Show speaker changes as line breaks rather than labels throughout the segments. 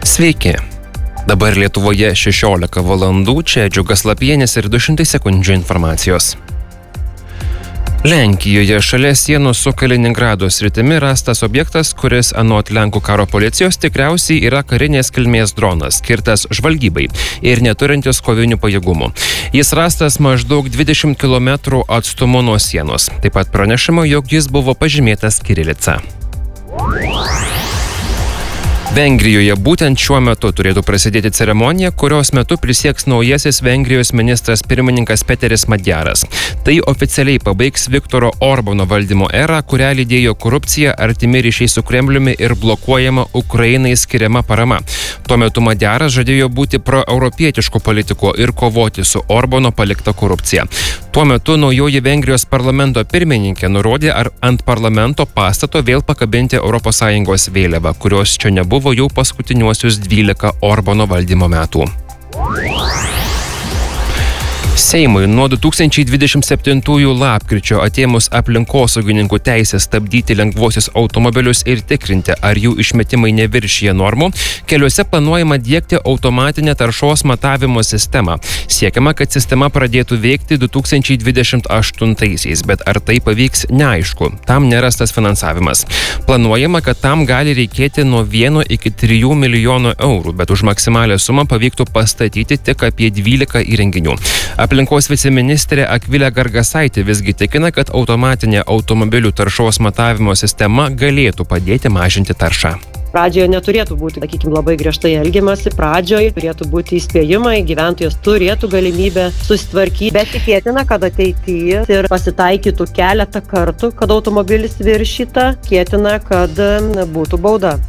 Sveiki. Dabar Lietuvoje 16 valandų, čia Džiugas Lapienis ir 200 sekundžių informacijos. Lenkijoje šalia sienos su Kaliningrado sritimi rastas objektas, kuris anot Lenkų karo policijos tikriausiai yra karinės kilmės dronas, skirtas žvalgybai ir neturintis kovinių pajėgumų. Jis rastas maždaug 20 km atstumu nuo sienos. Taip pat pranešama, jog jis buvo pažymėtas kirilica. Vengrijoje būtent šiuo metu turėtų prasidėti ceremonija, kurios metu prisieks naujasis Vengrijos ministras pirmininkas Peteris Madjaras. Tai oficialiai pabaigs Viktoro Orbano valdymo erą, kurią lydėjo korupcija, artimi ryšiai su Kremliumi ir blokuojama Ukrainai skiriama parama. Tuo metu Madjaras žadėjo būti proeuropietiškų politikų ir kovoti su Orbano palikta korupcija. Tuo metu naujoji Vengrijos parlamento pirmininkė nurodė ant parlamento pastato vėl pakabinti ES vėliavą, kurios čia nebuvo jau paskutiniuosius 12 Orbano valdymo metų. Seimui nuo 2027 lapkričio atėmus aplinkosaugininkų teisę stabdyti lengvuosius automobilius ir tikrinti, ar jų išmetimai neviršija normų, keliuose planuojama diegti automatinę taršos matavimo sistemą. Siekiama, kad sistema pradėtų veikti 2028-aisiais, bet ar tai pavyks, neaišku. Tam nerastas finansavimas. Planuojama, kad tam gali reikėti nuo 1 iki 3 milijonų eurų, bet už maksimalią sumą pavyktų pastatyti tik apie 12 įrenginių. Aplinkos viceministrė Akvilė Gargasaitė visgi tikina, kad automatinė automobilių taršos matavimo sistema galėtų padėti mažinti taršą.
Pradžioje neturėtų būti, labai griežtai elgiamasi, pradžioje turėtų būti įspėjimai, gyventojas turėtų galimybę susitvarkyti, bet tikėtina, kad ateityje ir pasitaikytų keletą kartų, kad automobilis viršyta, tikėtina, kad būtų bauda.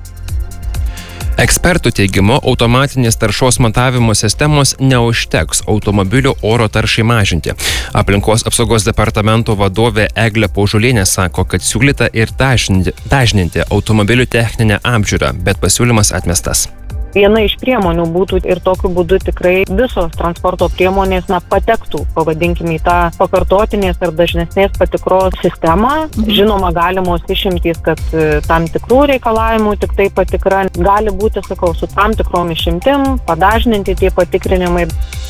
Ekspertų teigimu, automatinės taršos matavimo sistemos neužteks automobilių oro taršai mažinti. Aplinkos apsaugos departamento vadovė Eglė Paužulienė sako, kad siūlyta ir dažninti automobilių techninę apžiūrą, bet pasiūlymas atmestas.
Viena iš priemonių būtų ir tokiu būdu tikrai visos transporto priemonės patektų, pavadinkime, į tą pakartotinės ar dažnesnės patikros sistemą. Žinoma, galimos išimtys, kad tam tikrų reikalavimų tik tai patikra gali būti, su tam tikrom išimtim, padažninti tie patikrinimai.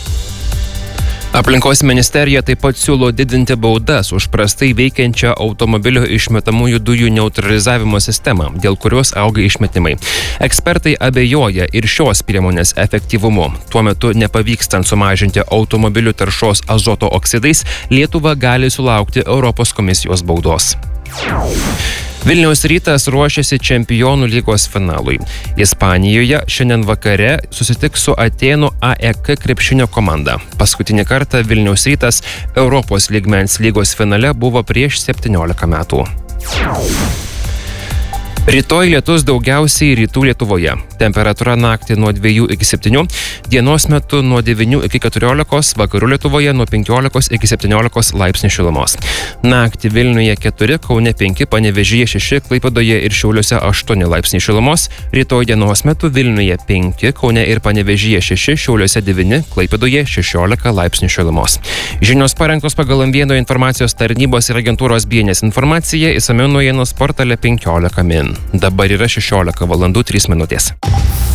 Aplinkos ministerija taip pat siūlo didinti baudas už prastai veikiančią automobilio išmetamųjų dujų neutralizavimo sistemą, dėl kurios auga išmetimai. Ekspertai abejoja ir šios priemonės efektyvumu. Tuo metu nepavykstant sumažinti automobilių taršos azoto oksidais, Lietuva gali sulaukti Europos komisijos baudos. Vilniaus Rytas ruošiasi Čempionų lygos finalui. Ispanijoje šiandien vakare susitiks su Atėnų AEK krepšinio komanda. Paskutinį kartą Vilniaus Rytas Europos lygmens lygos finale buvo prieš 17 metų. Rytoj lietus daugiausiai rytų Lietuvoje. Temperatūra naktį nuo 2 iki 7, dienos metu nuo 9 iki 14, vakarų Lietuvoje nuo 15 iki 17 laipsnių šilumos. Naktį Vilniuje 4, Kaune 5, Panevėžyje 6, Klaipėdoje ir Šiauliuose 8 laipsnių šilumos. Rytoj dienos metu Vilniuje 5, Kaune ir Panevėžyje 6, Šiauliuose 9, Klaipėdoje 16 laipsnių šilumos. Žinios parengtos pagal Amvieno informacijos tarnybos ir agentūros BNS informaciją, išsamiau naujienos portale 15 min. Dabar yra 16 valandų 3 minutės.